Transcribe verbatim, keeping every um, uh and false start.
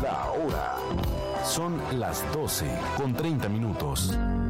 La hora. Son las doce con treinta minutos.